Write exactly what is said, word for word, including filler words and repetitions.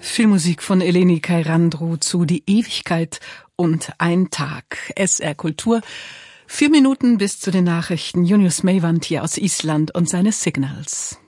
Filmmusik von Eleni Kairandrou zu Die Ewigkeit und ein Tag. S R Kultur. Vier Minuten bis zu den Nachrichten. Junius Meiwand hier aus Island und seine Signals.